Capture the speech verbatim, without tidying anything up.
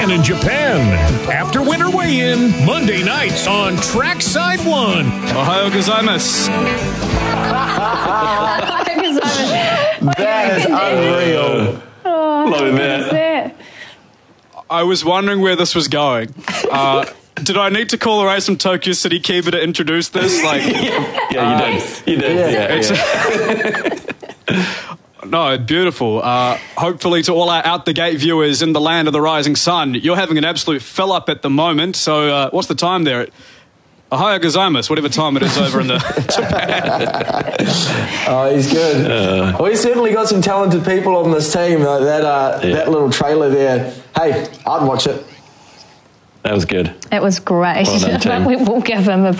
Japan in Japan. After winter weigh-in, Monday nights on Trackside One. Ohayou gozaimasu. That is unreal. Oh, Loving that. That's I was wondering where this was going. Uh, did I need to call away some Tokyo City Kiba to introduce this? Like, Yeah, you did. You did. Yeah, yeah. no, beautiful. Uh, hopefully, to all our out the gate viewers in the land of the rising sun, you're having an absolute fill up at the moment. So, uh, what's the time there? Ohayou gozaimasu, whatever time it is over in the Japan. Oh, he's good. Uh, well, he's certainly got some talented people on this team. Uh, that uh, Yeah. that little trailer there. Hey, I'd watch it. That was good. It was great. Well done, team. We will give him a